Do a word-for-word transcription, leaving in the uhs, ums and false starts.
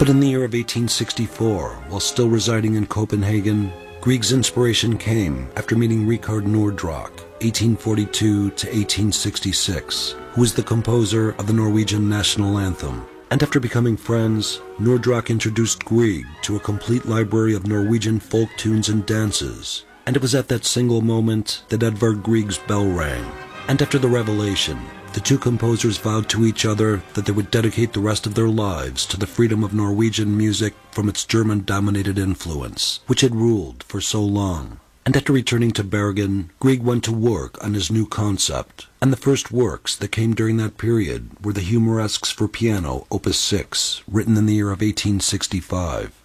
But in the year of eighteen sixty-four, while still residing in Copenhagen, Grieg's inspiration came after meeting Richard Nordraak, eighteen forty-two to eighteen sixty-six, who was the composer of the Norwegian national anthem. And after becoming friends, Nordraak introduced Grieg to a complete library of Norwegian folk tunes and dances. And it was at that single moment that Edvard Grieg's bell rang. And after the revelation, the two composers vowed to each other that they would dedicate the rest of their lives to the freedom of Norwegian music from its German-dominated influence, which had ruled for so long. And after returning to Bergen, Grieg went to work on his new concept. And the first works that came during that period were the Humoresques for piano, opus six, written in the year of eighteen sixty-five.